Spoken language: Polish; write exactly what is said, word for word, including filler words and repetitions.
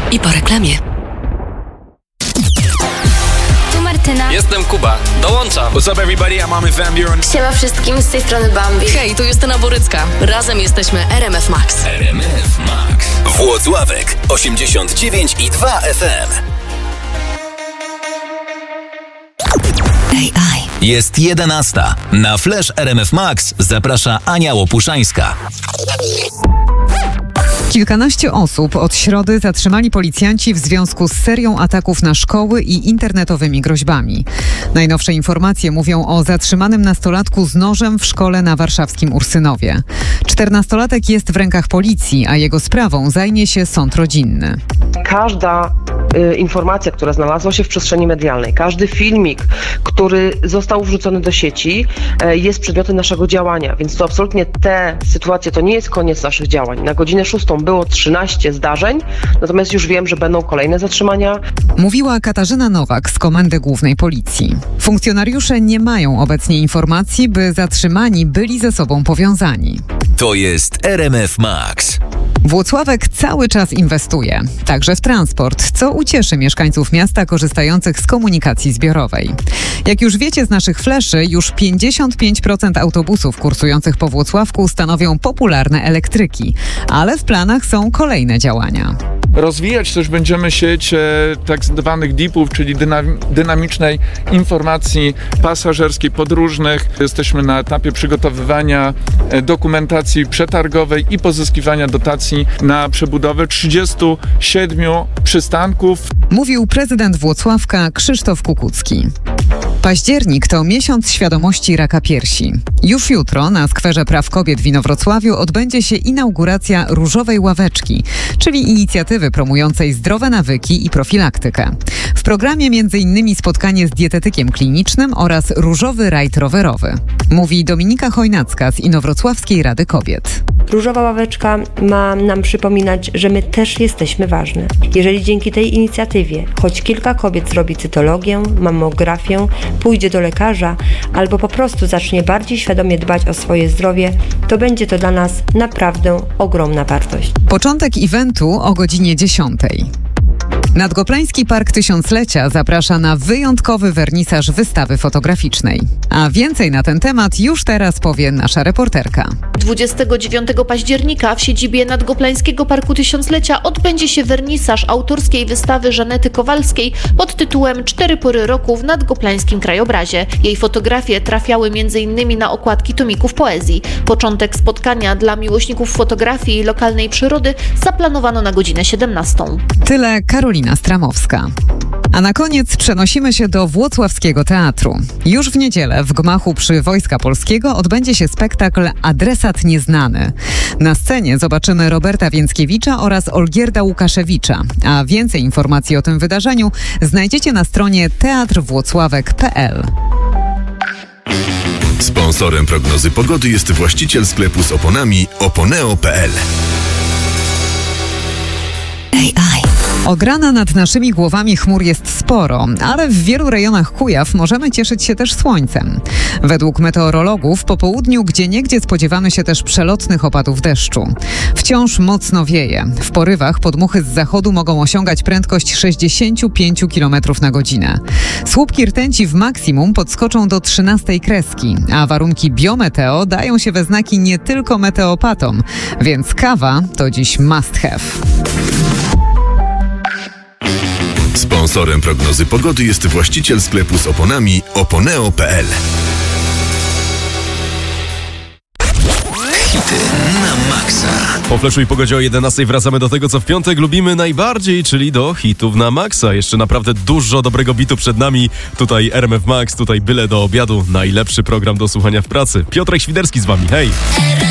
I po reklamie. Martyna. Jestem Kuba. Dołączam. What's up everybody, I'm Mamy Van Siema wszystkim, z tej strony Bambi. Hej, tu Justyna Borycka. Razem jesteśmy R M F Max. R M F Max. Włocławek osiemdziesiąt dziewięć i dwa F M. A I. Jest jedenasta. Na Flash R M F Max zaprasza Ania Łopuszańska. Kilkanaście osób od środy zatrzymali policjanci w związku z serią ataków na szkoły i internetowymi groźbami. Najnowsze informacje mówią o zatrzymanym nastolatku z nożem w szkole na warszawskim Ursynowie. Czternastolatek jest w rękach policji, a jego sprawą zajmie się sąd rodzinny. Każda y, informacja, która znalazła się w przestrzeni medialnej, każdy filmik, który został wrzucony do sieci, y, jest przedmiotem naszego działania, więc to absolutnie te sytuacje to nie jest koniec naszych działań. Na godzinę szóstą było trzynaście zdarzeń, natomiast już wiem, że będą kolejne zatrzymania. Mówiła Katarzyna Nowak z Komendy Głównej Policji. Funkcjonariusze nie mają obecnie informacji, by zatrzymani byli ze sobą powiązani. To jest R M F Max. Włocławek cały czas inwestuje, także w transport, co ucieszy mieszkańców miasta korzystających z komunikacji zbiorowej. Jak już wiecie z naszych fleszy, już pięćdziesiąt pięć procent autobusów kursujących po Włocławku stanowią popularne elektryki, ale w planach są kolejne działania. Rozwijać też będziemy sieć e, tak zwanych dipów, czyli dynam- dynamicznej informacji pasażerskiej, podróżnych. Jesteśmy na etapie przygotowywania e, dokumentacji przetargowej i pozyskiwania dotacji na przebudowę trzydziestu siedmiu przystanków. Mówił prezydent Włocławka Krzysztof Kukucki. Październik to miesiąc świadomości raka piersi. Już jutro na Skwerze Praw Kobiet w Inowrocławiu odbędzie się inauguracja Różowej Ławeczki, czyli inicjatywy promującej zdrowe nawyki i profilaktykę. W programie między innymi spotkanie z dietetykiem klinicznym oraz różowy rajd rowerowy. Mówi Dominika Chojnacka z Inowrocławskiej Rady Kobiet. Różowa Ławeczka ma nam przypominać, że my też jesteśmy ważne. Jeżeli dzięki tej inicjatywie choć kilka kobiet zrobi cytologię, mammografię, pójdzie do lekarza albo po prostu zacznie bardziej świadomie dbać o swoje zdrowie, to będzie to dla nas naprawdę ogromna wartość. Początek eventu o godzinie dziesiątej. Nadgoplański Park Tysiąclecia zaprasza na wyjątkowy wernisaż wystawy fotograficznej. A więcej na ten temat już teraz powie nasza reporterka. dwudziestego dziewiątego października w siedzibie Nadgoplańskiego Parku Tysiąclecia odbędzie się wernisaż autorskiej wystawy Żanety Kowalskiej pod tytułem Cztery pory roku w nadgoplańskim krajobrazie. Jej fotografie trafiały między innymi na okładki tomików poezji. Początek spotkania dla miłośników fotografii i lokalnej przyrody zaplanowano na godzinę siedemnastą. Tyle Karolina Stramowska. A na koniec przenosimy się do Włocławskiego Teatru. Już w niedzielę w gmachu przy Wojska Polskiego odbędzie się spektakl Adresat Nieznany. Na scenie zobaczymy Roberta Więckiewicza oraz Olgierda Łukaszewicza. A więcej informacji o tym wydarzeniu znajdziecie na stronie teatr włocławek kropka p l. Sponsorem prognozy pogody jest właściciel sklepu z oponami oponeo kropka p l. A I. Od rana nad naszymi głowami chmur jest sporo, ale w wielu rejonach Kujaw możemy cieszyć się też słońcem. Według meteorologów po południu gdzieniegdzie spodziewamy się też przelotnych opadów deszczu. Wciąż mocno wieje. W porywach podmuchy z zachodu mogą osiągać prędkość sześćdziesiąt pięć kilometrów na godzinę. Słupki rtęci w maksimum podskoczą do trzynastej kreski, a warunki biometeo dają się we znaki nie tylko meteopatom, więc kawa to dziś must have. Sponsorem prognozy pogody jest właściciel sklepu z oponami oponeo kropka p l. Hity na maksa. Po Flashu i pogodzie o jedenastej wracamy do tego, co w piątek lubimy najbardziej, czyli do hitów na maksa. Jeszcze naprawdę dużo dobrego bitu przed nami. Tutaj R M F Max, tutaj byle do obiadu. Najlepszy program do słuchania w pracy. Piotrek Świderski z wami. Hej!